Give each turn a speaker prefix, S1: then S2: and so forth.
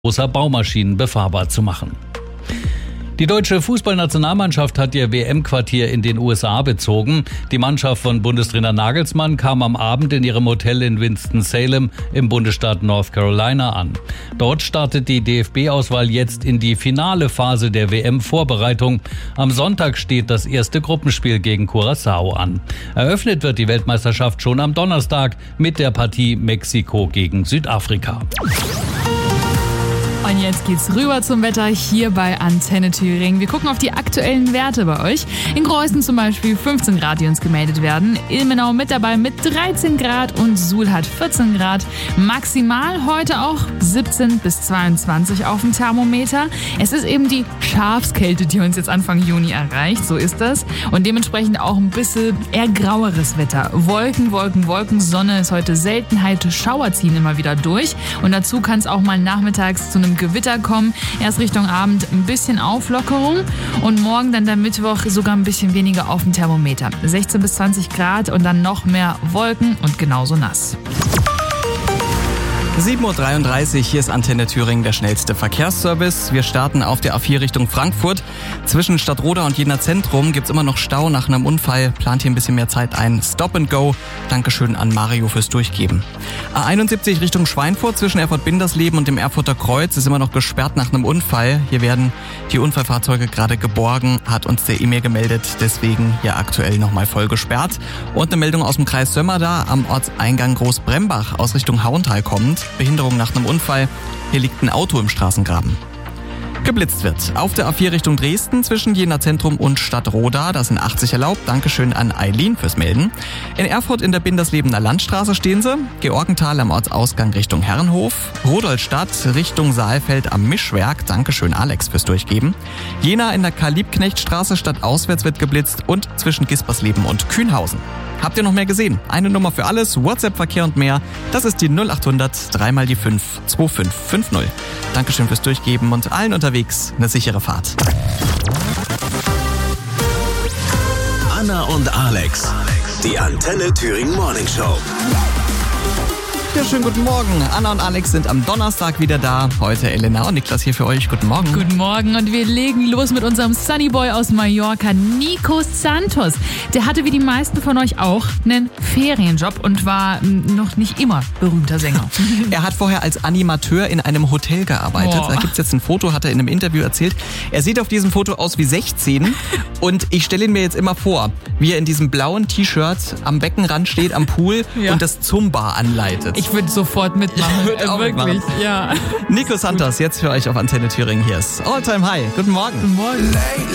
S1: großer Baumaschinen befahrbar zu machen. Die deutsche Fußballnationalmannschaft hat ihr WM-Quartier in den USA bezogen. Die Mannschaft von Bundestrainer Nagelsmann kam am Abend in ihrem Hotel in Winston-Salem im Bundesstaat North Carolina an. Dort startet die DFB-Auswahl jetzt in die finale Phase der WM-Vorbereitung. Am Sonntag steht das erste Gruppenspiel gegen Curaçao an. Eröffnet wird die Weltmeisterschaft schon am Donnerstag mit der Partie Mexiko gegen Südafrika.
S2: Und jetzt geht's rüber zum Wetter hier bei Antenne Thüringen. Wir gucken auf die aktuellen Werte bei euch. In Greußen zum Beispiel 15 Grad, die uns gemeldet werden. Ilmenau mit dabei mit 13 Grad und Suhl hat 14 Grad. Maximal heute auch 17 bis 22 auf dem Thermometer. Es ist eben die Schafskälte, die uns jetzt Anfang Juni erreicht. So ist das. Und dementsprechend auch ein bisschen eher graueres Wetter. Wolken, Wolken, Wolken. Sonne ist heute Seltenheit. Schauer ziehen immer wieder durch. Und dazu kann es auch mal nachmittags zu einem Gewitter kommen. Erst Richtung Abend ein bisschen Auflockerung und morgen dann der Mittwoch sogar ein bisschen weniger auf dem Thermometer. 16 bis 20 Grad und dann noch mehr Wolken und genauso nass.
S3: 7.33 Uhr, hier ist Antenne Thüringen, der schnellste Verkehrsservice. Wir starten auf der A4 Richtung Frankfurt. Zwischen Stadtroda und Jena Zentrum gibt's immer noch Stau nach einem Unfall. Plant hier ein bisschen mehr Zeit ein. Stop and go. Dankeschön an Mario fürs Durchgeben. A71 Richtung Schweinfurt zwischen Erfurt-Bindersleben und dem Erfurter Kreuz ist immer noch gesperrt nach einem Unfall. Hier werden die Unfallfahrzeuge gerade geborgen, hat uns der E-Mail gemeldet. Deswegen hier aktuell nochmal voll gesperrt. Und eine Meldung aus dem Kreis Sömmerda am Ortseingang Großbrembach aus Richtung Hauental kommt. Behinderung nach einem Unfall. Hier liegt ein Auto im Straßengraben. Geblitzt wird auf der A4 Richtung Dresden zwischen Jena Zentrum und Stadtroda. Da sind 80 erlaubt. Dankeschön an Eileen fürs Melden. In Erfurt in der Binderslebener Landstraße stehen sie. Georgenthal am Ortsausgang Richtung Herrenhof. Rudolstadt Richtung Saalfeld am Mischwerk. Dankeschön Alex fürs Durchgeben. Jena in der Karl-Liebknecht-Straße stadtauswärts wird geblitzt und zwischen Gispersleben und Kühnhausen. Habt ihr noch mehr gesehen? Eine Nummer für alles, WhatsApp-Verkehr und mehr. Das ist die 0800 3 mal die 5 2550. Dankeschön fürs Durchgeben und allen unterwegs eine sichere Fahrt.
S4: Anna und Alex, die Antenne Thüringen Morning Show.
S3: Ja, schönen guten Morgen. Anna und Alex sind am Donnerstag wieder da. Heute Elena und Niklas hier für euch. Guten Morgen.
S2: Guten Morgen und wir legen los mit unserem Sunnyboy aus Mallorca, Nico Santos. Der hatte wie die meisten von euch auch einen Ferienjob und war noch nicht immer berühmter Sänger.
S3: Er hat vorher als Animateur in einem Hotel gearbeitet. Da gibt's jetzt ein Foto, hat er in einem Interview erzählt. Er sieht auf diesem Foto aus wie 16 und ich stelle ihn mir jetzt immer vor, wie er in diesem blauen T-Shirt am Beckenrand steht, am Pool und das Zumba anleitet.
S2: Ich würde sofort mitmachen.
S3: Ich würde auch
S2: wirklich,
S3: mitmachen.
S2: ja.
S3: Nico Santos, jetzt für euch auf Antenne Thüringen. Hier ist All Time High. Guten Morgen.
S2: Guten Morgen.